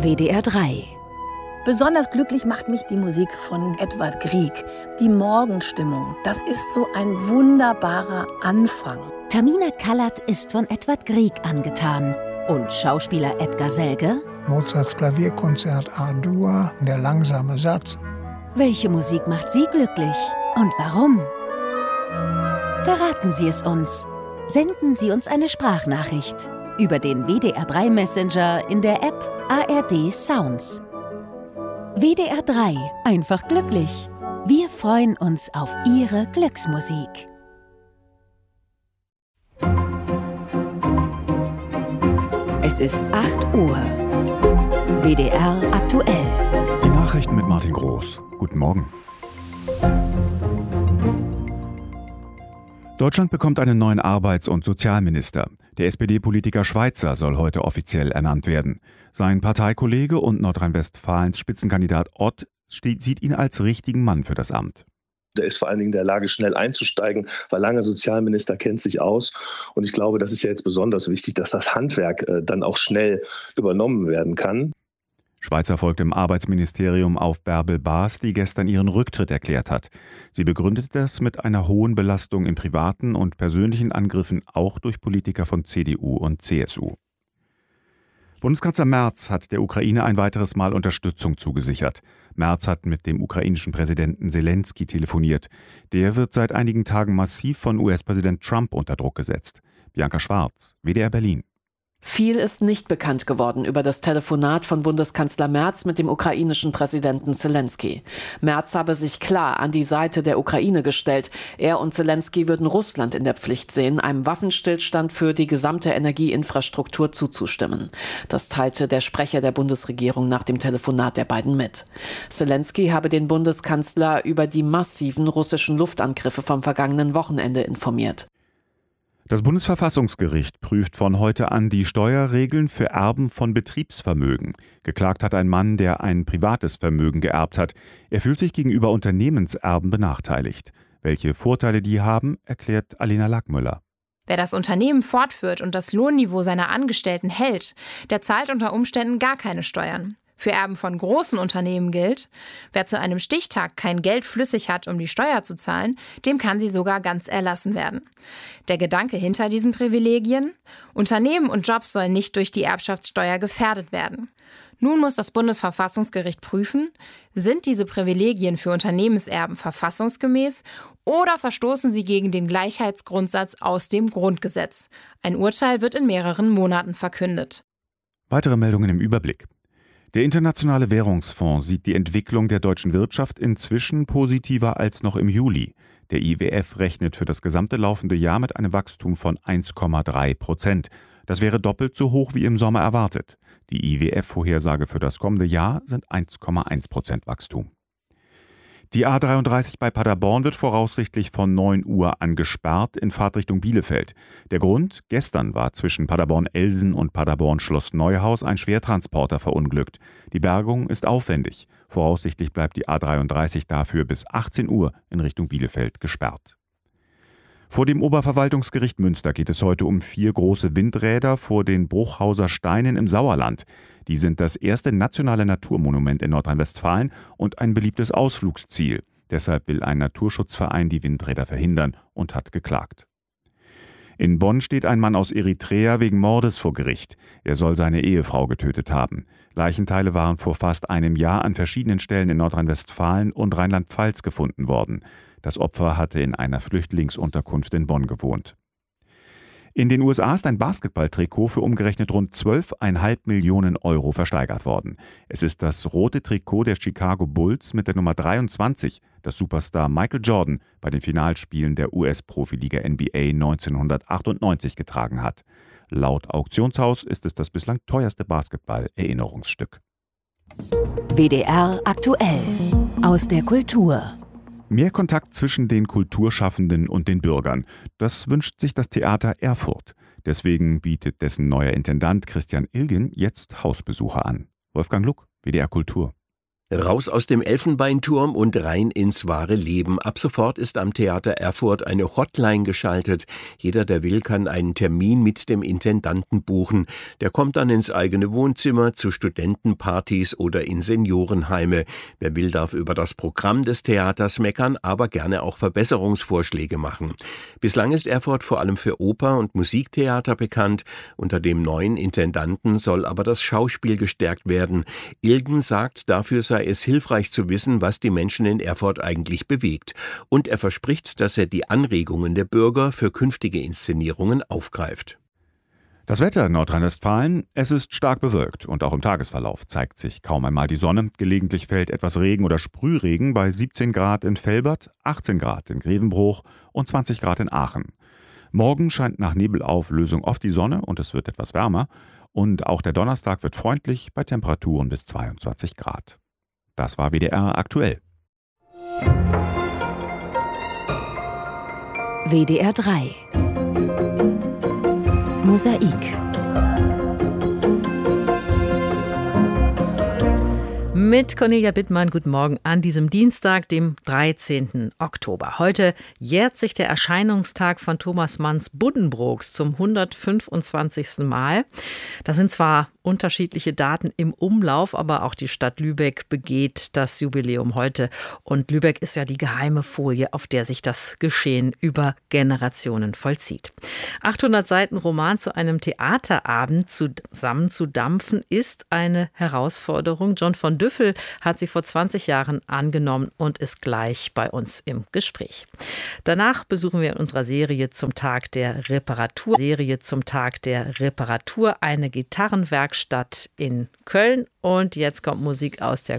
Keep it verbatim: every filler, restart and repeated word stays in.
W D R drei. Besonders glücklich macht mich die Musik von Edvard Grieg. Die Morgenstimmung, das ist so ein wunderbarer Anfang. Tamina Kallert ist von Edvard Grieg angetan. Und Schauspieler Edgar Selge? Mozarts Klavierkonzert A-Dur, der langsame Satz. Welche Musik macht Sie glücklich und warum? Verraten Sie es uns. Senden Sie uns eine Sprachnachricht über den W D R drei Messenger in der App A R D Sounds. W D R drei, einfach glücklich. Wir freuen uns auf Ihre Glücksmusik. Es ist acht Uhr. W D R aktuell. Die Nachrichten mit Martin Groß. Guten Morgen. Deutschland bekommt einen neuen Arbeits- und Sozialminister. Der S P D-Politiker Schweizer soll heute offiziell ernannt werden. Sein Parteikollege und Nordrhein-Westfalens Spitzenkandidat Ott sieht ihn als richtigen Mann für das Amt. Der ist vor allen Dingen in der Lage, schnell einzusteigen, weil lange Sozialminister kennt sich aus. Und ich glaube, das ist ja jetzt besonders wichtig, dass das Handwerk äh, dann auch schnell übernommen werden kann. Schweizer folgt im Arbeitsministerium auf Bärbel Baas, die gestern ihren Rücktritt erklärt hat. Sie begründet das mit einer hohen Belastung im privaten und persönlichen Angriffen auch durch Politiker von C D U und C S U. Bundeskanzler Merz hat der Ukraine ein weiteres Mal Unterstützung zugesichert. Merz hat mit dem ukrainischen Präsidenten Selenskyj telefoniert. Der wird seit einigen Tagen massiv von U S-Präsident Trump unter Druck gesetzt. Bianca Schwarz, W D R Berlin. Viel ist nicht bekannt geworden über das Telefonat von Bundeskanzler Merz mit dem ukrainischen Präsidenten Selenskyj. Merz habe sich klar an die Seite der Ukraine gestellt. Er und Selenskyj würden Russland in der Pflicht sehen, einem Waffenstillstand für die gesamte Energieinfrastruktur zuzustimmen. Das teilte der Sprecher der Bundesregierung nach dem Telefonat der beiden mit. Selenskyj habe den Bundeskanzler über die massiven russischen Luftangriffe vom vergangenen Wochenende informiert. Das Bundesverfassungsgericht prüft von heute an die Steuerregeln für Erben von Betriebsvermögen. Geklagt hat ein Mann, der ein privates Vermögen geerbt hat. Er fühlt sich gegenüber Unternehmenserben benachteiligt. Welche Vorteile die haben, erklärt Alena Lackmüller. Wer das Unternehmen fortführt und das Lohnniveau seiner Angestellten hält, der zahlt unter Umständen gar keine Steuern. Für Erben von großen Unternehmen gilt, wer zu einem Stichtag kein Geld flüssig hat, um die Steuer zu zahlen, dem kann sie sogar ganz erlassen werden. Der Gedanke hinter diesen Privilegien? Unternehmen und Jobs sollen nicht durch die Erbschaftssteuer gefährdet werden. Nun muss das Bundesverfassungsgericht prüfen, sind diese Privilegien für Unternehmenserben verfassungsgemäß oder verstoßen sie gegen den Gleichheitsgrundsatz aus dem Grundgesetz. Ein Urteil wird in mehreren Monaten verkündet. Weitere Meldungen im Überblick. Der Internationale Währungsfonds sieht die Entwicklung der deutschen Wirtschaft inzwischen positiver als noch im Juli. Der I W F rechnet für das gesamte laufende Jahr mit einem Wachstum von eins Komma drei Prozent. Das wäre doppelt so hoch wie im Sommer erwartet. Die I W F-Vorhersage für das kommende Jahr sind eins Komma eins Prozent Wachstum. Die A dreiunddreißig bei Paderborn wird voraussichtlich von neun Uhr an gesperrt in Fahrtrichtung Bielefeld. Der Grund? Gestern war zwischen Paderborn-Elsen und Paderborn-Schloss Neuhaus ein Schwertransporter verunglückt. Die Bergung ist aufwendig. Voraussichtlich bleibt die A dreiunddreißig dafür bis achtzehn Uhr in Richtung Bielefeld gesperrt. Vor dem Oberverwaltungsgericht Münster geht es heute um vier große Windräder vor den Bruchhauser Steinen im Sauerland. Die sind das erste nationale Naturmonument in Nordrhein-Westfalen und ein beliebtes Ausflugsziel. Deshalb will ein Naturschutzverein die Windräder verhindern und hat geklagt. In Bonn steht ein Mann aus Eritrea wegen Mordes vor Gericht. Er soll seine Ehefrau getötet haben. Leichenteile waren vor fast einem Jahr an verschiedenen Stellen in Nordrhein-Westfalen und Rheinland-Pfalz gefunden worden. Das Opfer hatte in einer Flüchtlingsunterkunft in Bonn gewohnt. In den U S A ist ein Basketballtrikot für umgerechnet rund zwölf Komma fünf Millionen Euro versteigert worden. Es ist das rote Trikot der Chicago Bulls mit der Nummer dreiundzwanzig, das Superstar Michael Jordan bei den Finalspielen der U S-Profiliga N B A neunzehnhundertachtundneunzig getragen hat. Laut Auktionshaus ist es das bislang teuerste Basketball-Erinnerungsstück. W D R aktuell aus der Kultur. Mehr Kontakt zwischen den Kulturschaffenden und den Bürgern. Das wünscht sich das Theater Erfurt. Deswegen bietet dessen neuer Intendant Christian Ilgen jetzt Hausbesuche an. Wolfgang Luck, W D R Kultur. Raus aus dem Elfenbeinturm und rein ins wahre Leben. Ab sofort ist am Theater Erfurt eine Hotline geschaltet. Jeder, der will, kann einen Termin mit dem Intendanten buchen. Der kommt dann ins eigene Wohnzimmer, zu Studentenpartys oder in Seniorenheime. Wer will, darf über das Programm des Theaters meckern, aber gerne auch Verbesserungsvorschläge machen. Bislang ist Erfurt vor allem für Oper- und Musiktheater bekannt. Unter dem neuen Intendanten soll aber das Schauspiel gestärkt werden. Ilgen sagt, dafür sei es hilfreich zu wissen, was die Menschen in Erfurt eigentlich bewegt. Und er verspricht, dass er die Anregungen der Bürger für künftige Inszenierungen aufgreift. Das Wetter in Nordrhein-Westfalen, es ist stark bewölkt und auch im Tagesverlauf zeigt sich kaum einmal die Sonne. Gelegentlich fällt etwas Regen oder Sprühregen bei siebzehn Grad in Velbert, achtzehn Grad in Grevenbruch und zwanzig Grad in Aachen. Morgen scheint nach Nebelauflösung oft die Sonne und es wird etwas wärmer. Und auch der Donnerstag wird freundlich bei Temperaturen bis zweiundzwanzig Grad. Das war W D R aktuell. W D R drei Mosaik. Mit Cornelia Bittmann, guten Morgen an diesem Dienstag, dem dreizehnten Oktober. Heute jährt sich der Erscheinungstag von Thomas Manns Buddenbrooks zum hundertfünfundzwanzigsten Mal. Das sind zwar unterschiedliche Daten im Umlauf, aber auch die Stadt Lübeck begeht das Jubiläum heute. Und Lübeck ist ja die geheime Folie, auf der sich das Geschehen über Generationen vollzieht. achthundert Seiten Roman zu einem Theaterabend zusammenzudampfen, ist eine Herausforderung. John von Düffel hat sie vor zwanzig Jahren angenommen und ist gleich bei uns im Gespräch. Danach besuchen wir in unserer Serie zum Tag der Reparatur, Serie zum Tag der Reparatur eine Gitarrenwerkstatt in Köln. Und jetzt kommt Musik aus der